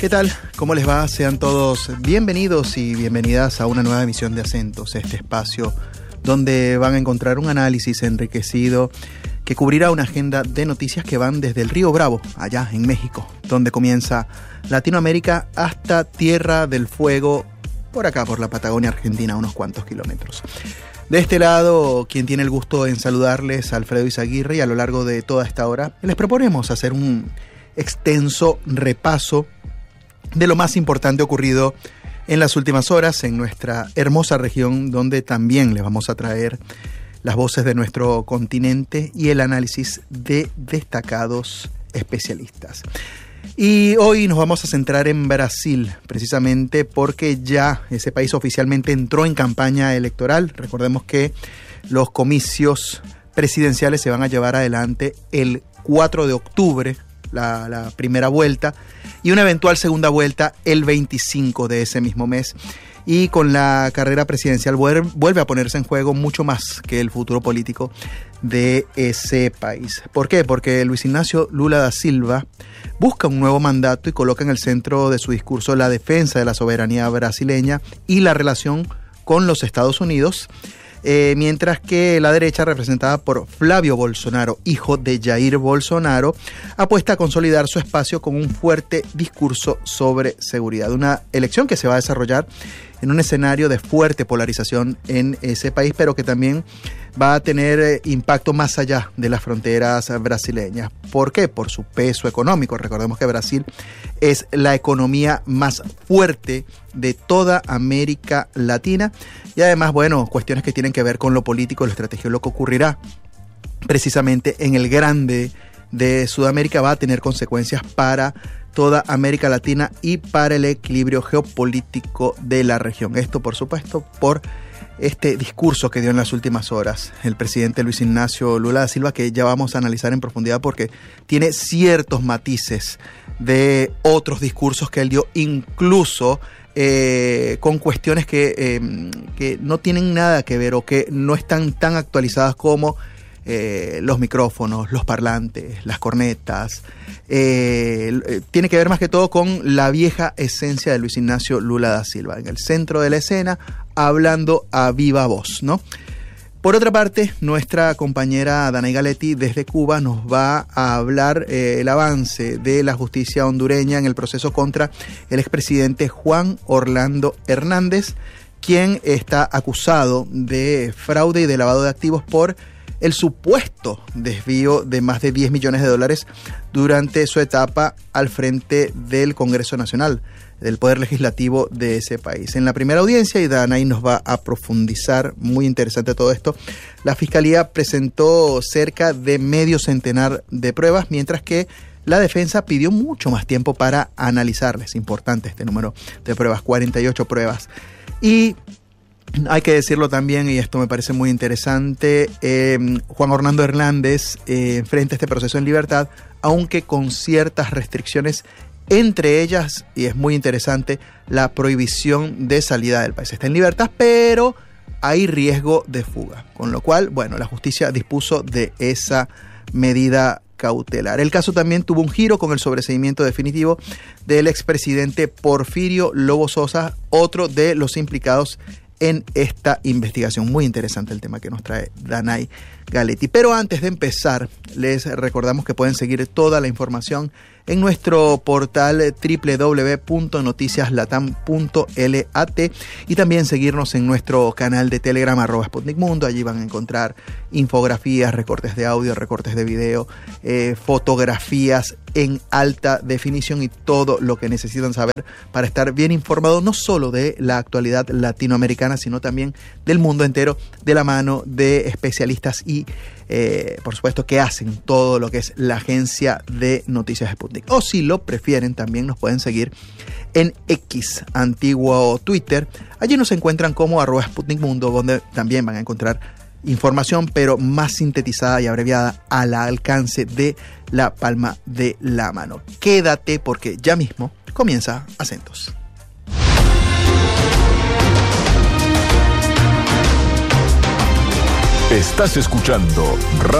¿Qué tal? ¿Cómo les va? Sean todos bienvenidos y bienvenidas a una nueva emisión de Acentos, este espacio donde van a encontrar un análisis enriquecido que cubrirá una agenda de noticias que van desde el Río Bravo, allá en México, donde comienza Latinoamérica, hasta Tierra del Fuego, por acá, por la Patagonia Argentina, unos cuantos kilómetros. De este lado, quien tiene el gusto en saludarles, Alfredo Izaguirre, y a lo largo de toda esta hora les proponemos hacer un extenso repaso de lo más importante ocurrido en las últimas horas en nuestra hermosa región, donde también les vamos a traer las voces de nuestro continente y el análisis de destacados especialistas. Y hoy nos vamos a centrar en Brasil, precisamente porque ya ese país oficialmente entró en campaña electoral. Recordemos que los comicios presidenciales se van a llevar adelante el 4 de octubre, la primera vuelta, y una eventual segunda vuelta el 25 de ese mismo mes. Y con la carrera presidencial vuelve a ponerse en juego mucho más que el futuro político de ese país. ¿Por qué? Porque Luis Ignacio Lula da Silva busca un nuevo mandato y coloca en el centro de su discurso la defensa de la soberanía brasileña y la relación con los Estados Unidos, mientras que la derecha, representada por Flavio Bolsonaro, hijo de Jair Bolsonaro, apuesta a consolidar su espacio con un fuerte discurso sobre seguridad. Una elección que se va a desarrollar en un escenario de fuerte polarización en ese país, pero que también va a tener impacto más allá de las fronteras brasileñas. ¿Por qué? Por su peso económico. Recordemos que Brasil es la economía más fuerte de toda América Latina, y además, bueno, cuestiones que tienen que ver con lo político, lo estratégico, lo que ocurrirá precisamente en el grande de Sudamérica va a tener consecuencias para toda América Latina y para el equilibrio geopolítico de la región. Esto, por supuesto, por este discurso que dio en las últimas horas el presidente Luis Ignacio Lula da Silva, que ya vamos a analizar en profundidad porque tiene ciertos matices de otros discursos que él dio, incluso con cuestiones que no tienen nada que ver o que no están tan actualizadas como los micrófonos, los parlantes, las cornetas. Tiene que ver más que todo con la vieja esencia de Luis Ignacio Lula da Silva, en el centro de la escena, hablando a viva voz, ¿no? Por otra parte, nuestra compañera Danay Galetti desde Cuba nos va a hablar el avance de la justicia hondureña en el proceso contra el expresidente Juan Orlando Hernández, quien está acusado de fraude y de lavado de activos por el supuesto desvío de más de $10 millones durante su etapa al frente del Congreso Nacional, del Poder Legislativo de ese país. En la primera audiencia, y Danay nos va a profundizar, muy interesante todo esto, la Fiscalía presentó cerca de medio centenar de pruebas, mientras que la defensa pidió mucho más tiempo para analizarles. Importante este número de pruebas, 48 pruebas. Y hay que decirlo también, y esto me parece muy interesante, Juan Orlando Hernández enfrenta este proceso en libertad, aunque con ciertas restricciones, entre ellas, y es muy interesante, la prohibición de salida del país. Está en libertad, pero hay riesgo de fuga, con lo cual, bueno, la justicia dispuso de esa medida cautelar. El caso también tuvo un giro con el sobreseimiento definitivo del expresidente Porfirio Lobo Sosa, otro de los implicados en esta investigación. Muy interesante el tema que nos trae Danay Galetti. Pero antes de empezar, les recordamos que pueden seguir toda la información en nuestro portal www.noticiaslatam.lat y también seguirnos en nuestro canal de Telegram @SputnikMundo. Allí van a encontrar infografías, recortes de audio, recortes de video, fotografías en alta definición y todo lo que necesitan saber para estar bien informados, no solo de la actualidad latinoamericana, sino también del mundo entero, de la mano de especialistas y por supuesto que hacen todo lo que es la agencia de noticias Sputnik. O si lo prefieren, también nos pueden seguir en X, antiguo Twitter. Allí nos encuentran como @SputnikMundo, donde también van a encontrar información, pero más sintetizada y abreviada al alcance de la palma de la mano. Quédate porque ya mismo comienza Acentos. Estás escuchando